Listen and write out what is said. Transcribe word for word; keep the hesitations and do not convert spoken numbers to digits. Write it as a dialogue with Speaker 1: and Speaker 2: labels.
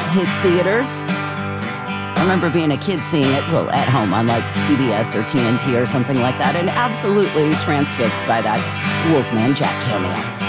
Speaker 1: hit theaters. I remember being a kid seeing it, well, at home on like T B S or T N T or something like that, and absolutely transfixed by that Wolfman Jack cameo.